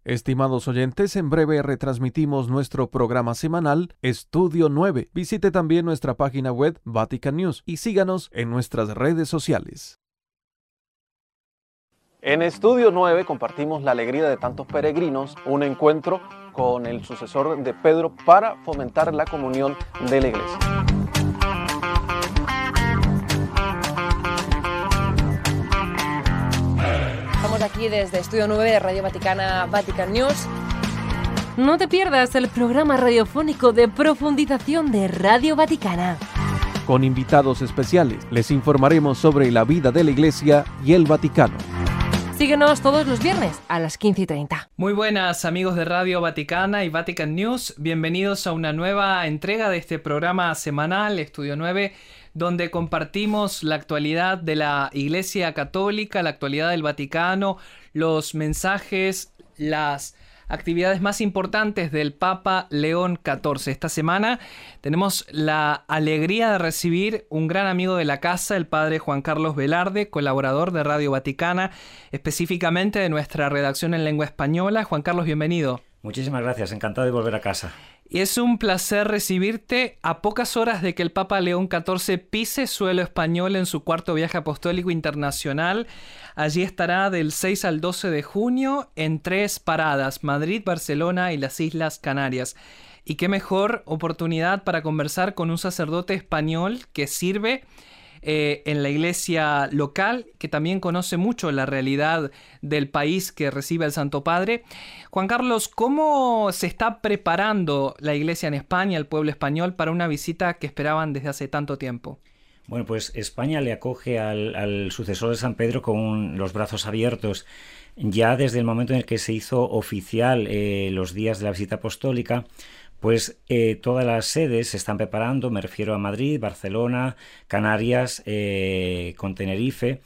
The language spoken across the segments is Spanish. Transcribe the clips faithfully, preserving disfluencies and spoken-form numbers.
Estimados oyentes, en breve retransmitimos nuestro programa semanal Estudio nueve. Visite también nuestra página web Vatican News y síganos en nuestras redes sociales. En Estudio nueve compartimos la alegría de tantos peregrinos, un encuentro con el sucesor de Pedro para fomentar la comunión de la Iglesia. Estamos aquí desde Estudio nueve de Radio Vaticana, Vatican News. No te pierdas el programa radiofónico de profundización de Radio Vaticana. Con invitados especiales, les informaremos sobre la vida de la Iglesia y el Vaticano. Síguenos todos los viernes a las quince y treinta. Muy buenas amigos de Radio Vaticana y Vatican News. Bienvenidos a una nueva entrega de este programa semanal, Estudio nueve, donde compartimos la actualidad de la Iglesia Católica, la actualidad del Vaticano, los mensajes, las actividades más importantes del Papa León catorce. Esta semana tenemos la alegría de recibir un gran amigo de la casa, el padre Juan Carlos Velarde, colaborador de Radio Vaticana, específicamente de nuestra redacción en lengua española. Juan Carlos, bienvenido. Muchísimas gracias, encantado de volver a casa. Y es un placer recibirte a pocas horas de que el Papa León catorce pise suelo español en su cuarto viaje apostólico internacional. Allí estará del seis al doce de junio en tres paradas: Madrid, Barcelona y las Islas Canarias. Y qué mejor oportunidad para conversar con un sacerdote español que sirve Eh, en la iglesia local, que también conoce mucho la realidad del país que recibe el Santo Padre. Juan Carlos, ¿cómo se está preparando la iglesia en España, el pueblo español, para una visita que esperaban desde hace tanto tiempo? Bueno, pues España le acoge al, al sucesor de San Pedro con un, los brazos abiertos. Ya desde el momento en el que se hizo oficial eh, los días de la visita apostólica, pues eh, todas las sedes se están preparando, me refiero a Madrid, Barcelona, Canarias, eh, con Tenerife.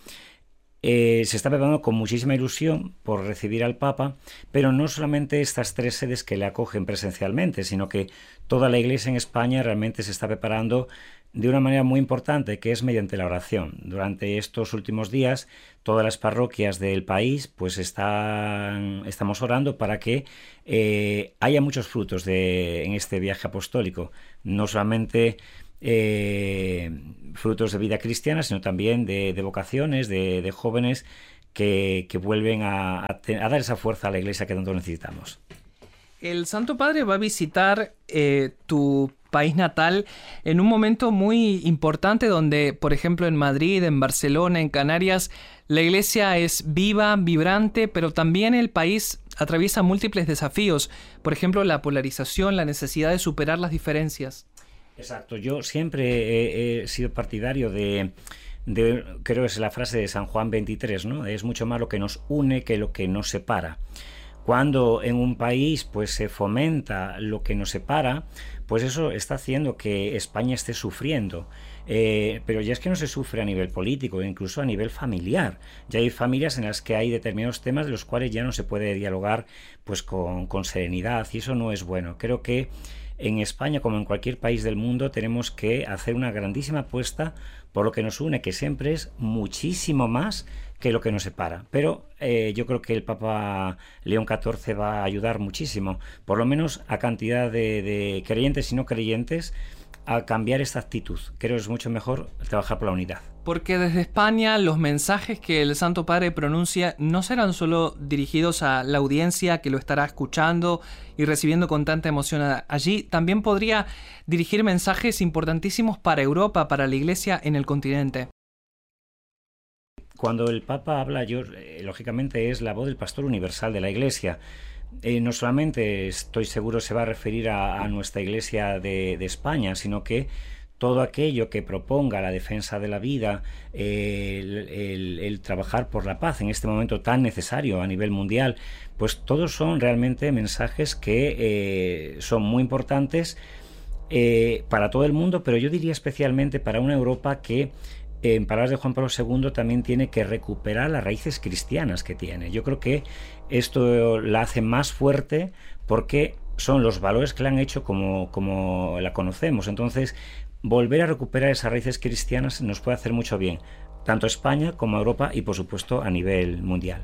Eh, se está preparando con muchísima ilusión por recibir al Papa, pero no solamente estas tres sedes que le acogen presencialmente, sino que toda la Iglesia en España realmente se está preparando de una manera muy importante, que es mediante la oración. Durante estos últimos días, todas las parroquias del país, pues están, estamos orando para que eh, haya muchos frutos de, en este viaje apostólico, no solamente eh, frutos de vida cristiana, sino también de, de vocaciones, de, de jóvenes que, que vuelven a, a, a dar esa fuerza a la Iglesia que tanto necesitamos. El Santo Padre va a visitar eh, tu país natal en un momento muy importante donde, por ejemplo, en Madrid, en Barcelona, en Canarias, la iglesia es viva, vibrante, pero también el país atraviesa múltiples desafíos. Por ejemplo, la polarización, la necesidad de superar las diferencias. Exacto. Yo siempre he, he sido partidario de, de, creo que es la frase de San Juan veintitrés, ¿no? Es mucho más lo que nos une que lo que nos separa. Cuando en un país pues se fomenta lo que nos separa, pues eso está haciendo que España esté sufriendo. Eh, pero ya es que no se sufre a nivel político, incluso a nivel familiar. Ya hay familias en las que hay determinados temas de los cuales ya no se puede dialogar pues con, con serenidad, y eso no es bueno. Creo que en España, como en cualquier país del mundo, tenemos que hacer una grandísima apuesta por lo que nos une, que siempre es muchísimo más que lo que nos separa. Pero eh, yo creo que el Papa León catorce va a ayudar muchísimo, por lo menos a cantidad de, de creyentes y no creyentes, a cambiar esta actitud. Creo que es mucho mejor trabajar por la unidad. Porque desde España los mensajes que el Santo Padre pronuncia no serán solo dirigidos a la audiencia que lo estará escuchando y recibiendo con tanta emoción allí, también podría dirigir mensajes importantísimos para Europa, para la Iglesia en el continente. Cuando el Papa habla, yo eh, lógicamente es la voz del pastor universal de la Iglesia. Eh, no solamente estoy seguro se va a referir a, a nuestra Iglesia de, de España, sino que todo aquello que proponga la defensa de la vida, eh, el, el, el trabajar por la paz en este momento tan necesario a nivel mundial, pues todos son realmente mensajes que eh, son muy importantes eh, para todo el mundo, pero yo diría especialmente para una Europa que, en palabras de Juan Pablo segundo, también tiene que recuperar las raíces cristianas que tiene. Yo creo que esto la hace más fuerte porque son los valores que la han hecho como, como la conocemos. Entonces, volver a recuperar esas raíces cristianas nos puede hacer mucho bien, tanto a España como a Europa y, por supuesto, a nivel mundial.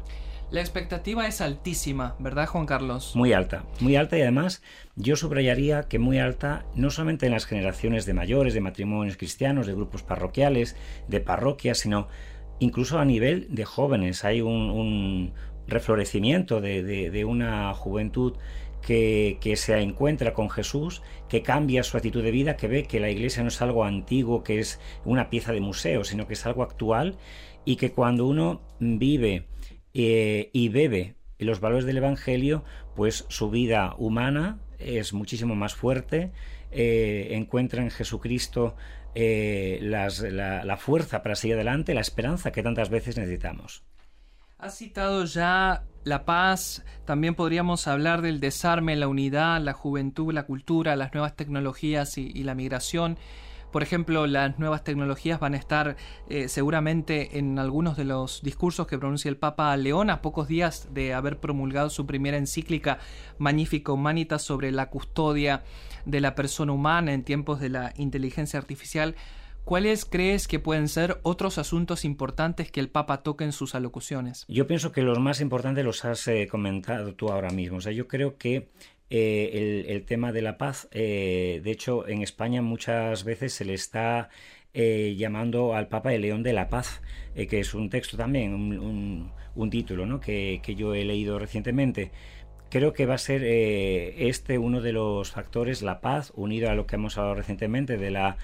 La expectativa es altísima, ¿verdad, Juan Carlos? Muy alta, muy alta, y además yo subrayaría que muy alta no solamente en las generaciones de mayores, de matrimonios cristianos, de grupos parroquiales, de parroquias, sino incluso a nivel de jóvenes. Hay un, un reflorecimiento de, de, de una juventud que, que se encuentra con Jesús, que cambia su actitud de vida, que ve que la Iglesia no es algo antiguo, que es una pieza de museo, sino que es algo actual, y que cuando uno vive eh, y bebe los valores del Evangelio, pues su vida humana es muchísimo más fuerte, eh, encuentra en Jesucristo eh, las, la, la fuerza para seguir adelante, la esperanza que tantas veces necesitamos. Has citado ya la paz, también podríamos hablar del desarme, la unidad, la juventud, la cultura, las nuevas tecnologías y, y la migración. Por ejemplo, las nuevas tecnologías van a estar eh, seguramente en algunos de los discursos que pronuncia el Papa León a pocos días de haber promulgado su primera encíclica Magnificat Humanitas sobre la custodia de la persona humana en tiempos de la inteligencia artificial. ¿Cuáles crees que pueden ser otros asuntos importantes que el Papa toque en sus alocuciones? Yo pienso que los más importantes los has eh, comentado tú ahora mismo. O sea, yo creo que eh, el, el tema de la paz, eh, de hecho, en España muchas veces se le está eh, llamando al Papa el León de la Paz, eh, que es un texto también, un, un, un título, ¿no?, que, que yo he leído recientemente. Creo que va a ser eh, este uno de los factores, la paz, unido a lo que hemos hablado recientemente de la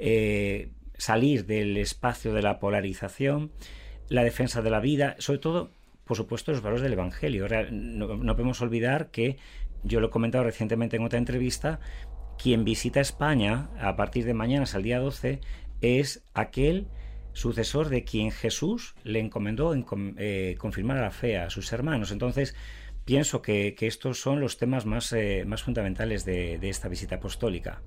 eh, salir del espacio de la polarización, la defensa de la vida, sobre todo, por supuesto, los valores del Evangelio. No, no podemos olvidar que, yo lo he comentado recientemente en otra entrevista, quien visita España a partir de mañana hasta el día doce es aquel sucesor de quien Jesús le encomendó en, eh, confirmar la fe a sus hermanos. Entonces, pienso que, que estos son los temas más, eh, más fundamentales de, de esta visita apostólica.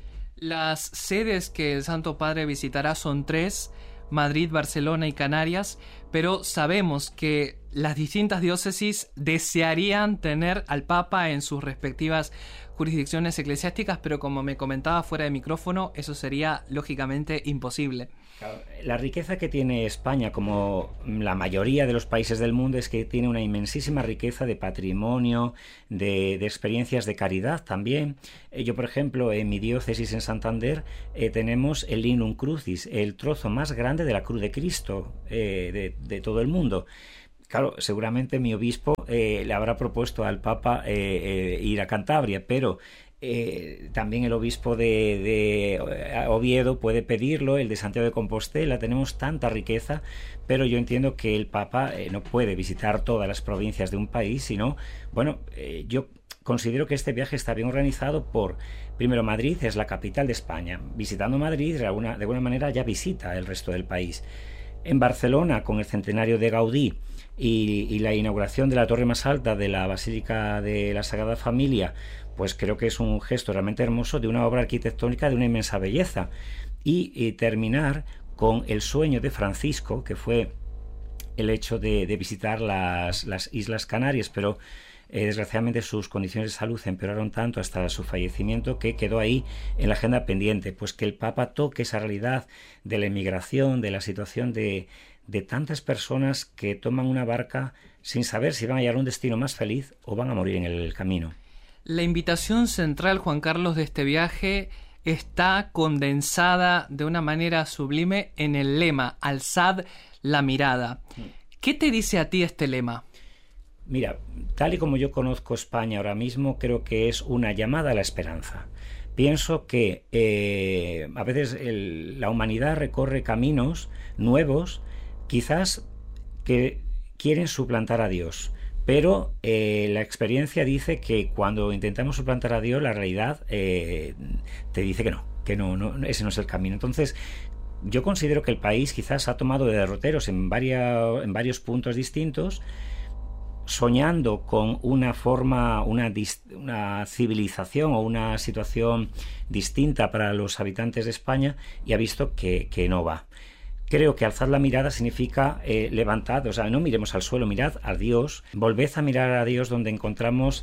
Las sedes que el Santo Padre visitará son tres: Madrid, Barcelona y Canarias, pero sabemos que las distintas diócesis desearían tener al Papa en sus respectivas jurisdicciones eclesiásticas, pero como me comentaba fuera de micrófono, eso sería lógicamente imposible. La riqueza que tiene España, como la mayoría de los países del mundo, es que tiene una inmensísima riqueza de patrimonio, de, de experiencias de caridad también. Yo, por ejemplo, en mi diócesis en Santander eh, tenemos el Lignum Crucis, el trozo más grande de la cruz de Cristo eh, de, de todo el mundo. Claro, seguramente mi obispo eh, le habrá propuesto al Papa eh, eh, ir a Cantabria, pero Eh, también el obispo de, de Oviedo puede pedirlo, el de Santiago de Compostela. Tenemos tanta riqueza, pero yo entiendo que el Papa eh, no puede visitar todas las provincias de un país, sino, bueno, eh, yo considero que este viaje está bien organizado por, primero, Madrid es la capital de España. Visitando Madrid, de alguna, de alguna manera ya visita el resto del país. En Barcelona, con el centenario de Gaudí y, y la inauguración de la torre más alta de la Basílica de la Sagrada Familia, pues creo que es un gesto realmente hermoso de una obra arquitectónica de una inmensa belleza. Y, y terminar con el sueño de Francisco, que fue el hecho de, de visitar las, las Islas Canarias, pero eh, desgraciadamente sus condiciones de salud empeoraron tanto hasta su fallecimiento que quedó ahí en la agenda pendiente. Pues que el Papa toque esa realidad de la emigración, de la situación de, de tantas personas que toman una barca sin saber si van a llegar a un destino más feliz o van a morir en el camino. La invitación central, Juan Carlos, de este viaje está condensada de una manera sublime en el lema: alzad la mirada. ¿Qué te dice a ti este lema? Mira, tal y como yo conozco España ahora mismo, creo que es una llamada a la esperanza. Pienso que eh, a veces el, la humanidad recorre caminos nuevos, quizás que quieren suplantar a Dios. Pero eh, la experiencia dice que cuando intentamos suplantar a Dios, la realidad eh, te dice que no, que no, no, ese no es el camino. Entonces, yo considero que el país quizás ha tomado de derroteros en, varias, en varios puntos distintos, soñando con una forma, una, una civilización o una situación distinta para los habitantes de España, y ha visto que, que no va. Creo que alzar la mirada significa eh, levantad, o sea, no miremos al suelo, mirad a Dios, volved a mirar a Dios donde encontramos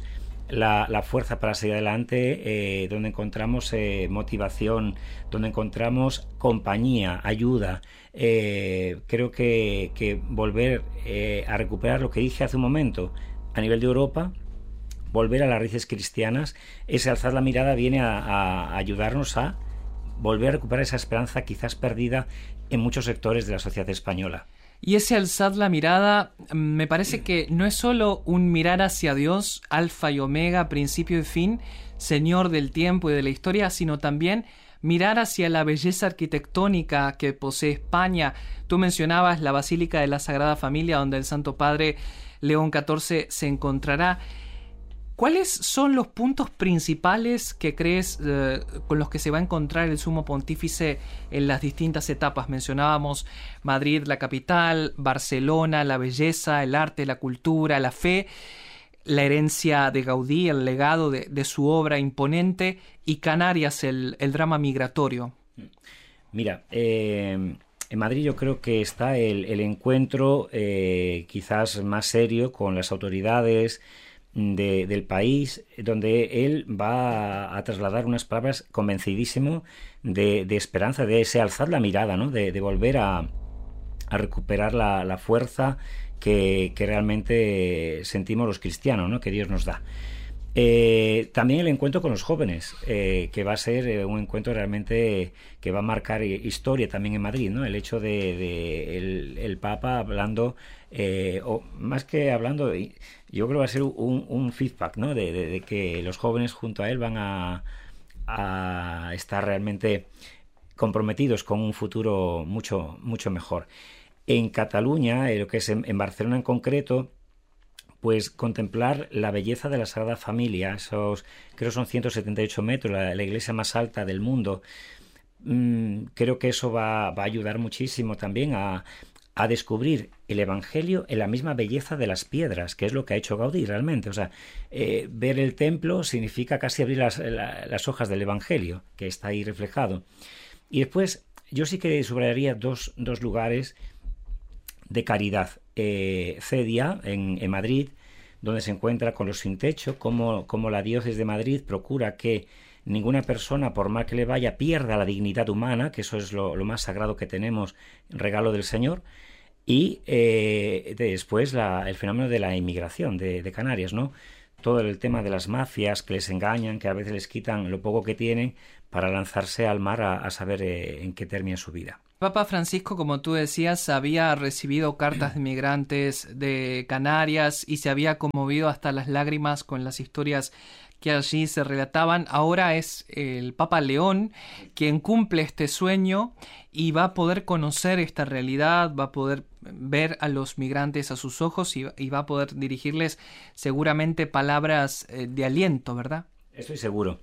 la, la fuerza para seguir adelante, eh, donde encontramos eh, motivación, donde encontramos compañía, ayuda. Eh, creo que, que volver eh, a recuperar lo que dije hace un momento a nivel de Europa, volver a las raíces cristianas, ese alzar la mirada viene a, a ayudarnos a volver a recuperar esa esperanza quizás perdida en muchos sectores de la sociedad española. Y ese alzar la mirada me parece que no es solo un mirar hacia Dios, alfa y omega, principio y fin, Señor del tiempo y de la historia, sino también mirar hacia la belleza arquitectónica que posee España. Tú mencionabas la Basílica de la Sagrada Familia, donde el Santo Padre León catorce se encontrará. ¿Cuáles son los puntos principales que crees eh, con los que se va a encontrar el Sumo Pontífice en las distintas etapas? Mencionábamos Madrid, la capital, Barcelona, la belleza, el arte, la cultura, la fe, la herencia de Gaudí, el legado de, de su obra imponente, y Canarias, el, el drama migratorio. Mira, eh, en Madrid yo creo que está el, el encuentro eh, quizás más serio con las autoridades De, del país, donde él va a, a trasladar unas palabras convencidísimo de, de esperanza, de ese alzar la mirada, ¿no? de, de volver a, a recuperar la, la fuerza que, que realmente sentimos los cristianos, ¿no? que Dios nos da. Eh, también el encuentro con los jóvenes, eh, que va a ser eh, un encuentro realmente que va a marcar historia también en Madrid, ¿no? El hecho de, de el, el Papa hablando, eh, o más que hablando, yo creo que va a ser un, un feedback, ¿no? De, de, de que los jóvenes junto a él van a, a estar realmente comprometidos con un futuro mucho, mucho mejor. En Cataluña, eh, lo que es en, en Barcelona en concreto, pues contemplar la belleza de la Sagrada Familia, esos creo son ciento setenta y ocho metros, la, la iglesia más alta del mundo. Mm, creo que eso va, va a ayudar muchísimo también a, a descubrir el Evangelio en la misma belleza de las piedras, que es lo que ha hecho Gaudí realmente. O sea, eh, ver el templo significa casi abrir las, la, las hojas del Evangelio, que está ahí reflejado. Y después, yo sí que subrayaría dos, dos lugares de caridad. Eh, Cedia, en, en Madrid, donde se encuentra con los sin techo, como, como la diócesis de Madrid procura que ninguna persona, por mal que le vaya, pierda la dignidad humana, que eso es lo, lo más sagrado que tenemos, regalo del Señor. Y eh, después la, el fenómeno de la inmigración de, de Canarias, ¿no? Todo el tema de las mafias que les engañan, que a veces les quitan lo poco que tienen para lanzarse al mar a, a saber eh, en qué termina su vida. Papa Francisco, como tú decías, había recibido cartas de migrantes de Canarias y se había conmovido hasta las lágrimas con las historias que allí se relataban. Ahora es el Papa León quien cumple este sueño y va a poder conocer esta realidad, va a poder ver a los migrantes a sus ojos y, y va a poder dirigirles seguramente palabras eh, de aliento, ¿verdad? Estoy seguro.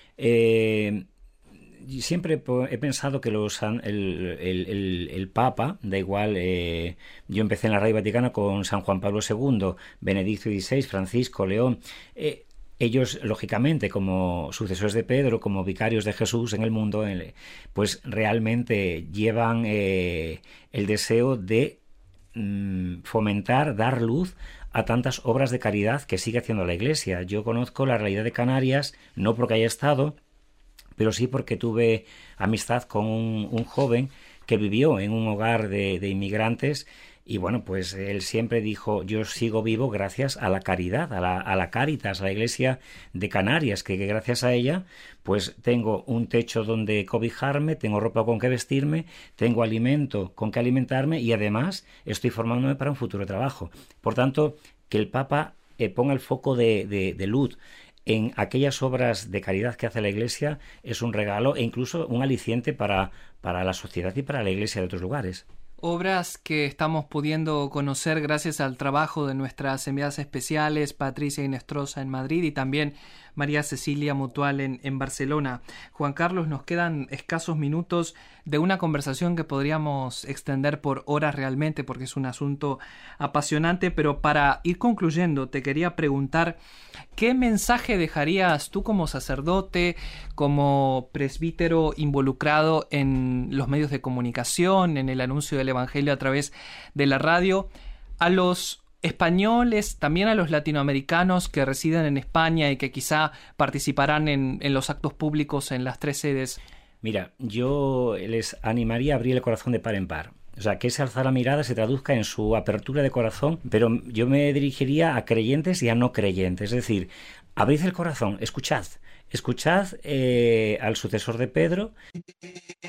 Eh... Siempre he pensado que los, el, el, el, el Papa, da igual, eh, yo empecé en la Radio Vaticana con San Juan Pablo segundo, Benedicto dieciséis, Francisco, León, eh, ellos, lógicamente, como sucesores de Pedro, como vicarios de Jesús en el mundo, pues realmente llevan eh, el deseo de mm, fomentar, dar luz a tantas obras de caridad que sigue haciendo la Iglesia. Yo conozco la realidad de Canarias, no porque haya estado, pero sí porque tuve amistad con un, un joven que vivió en un hogar de, de inmigrantes y bueno, pues él siempre dijo, yo sigo vivo gracias a la caridad, a la, a la Cáritas, a la Iglesia de Canarias, que, que gracias a ella pues tengo un techo donde cobijarme, tengo ropa con que vestirme, tengo alimento con que alimentarme y además estoy formándome para un futuro trabajo. Por tanto, que el Papa eh, ponga el foco de, de, de luz en aquellas obras de caridad que hace la Iglesia es un regalo e incluso un aliciente para, para la sociedad y para la Iglesia de otros lugares. Obras que estamos pudiendo conocer gracias al trabajo de nuestras enviadas especiales, Patricia Inestrosa en Madrid y también María Cecilia Mutual en, en Barcelona. Juan Carlos, nos quedan escasos minutos de una conversación que podríamos extender por horas realmente porque es un asunto apasionante, pero para ir concluyendo te quería preguntar ¿qué mensaje dejarías tú como sacerdote, como presbítero involucrado en los medios de comunicación, en el anuncio del Evangelio a través de la radio, a los españoles, también a los latinoamericanos que residen en España y que quizá participarán en, en los actos públicos en las tres sedes? Mira, yo les animaría a abrir el corazón de par en par. O sea, que ese alzar la mirada se traduzca en su apertura de corazón, pero yo me dirigiría a creyentes y a no creyentes. Es decir, abrid el corazón, escuchad. Escuchad eh, al sucesor de Pedro.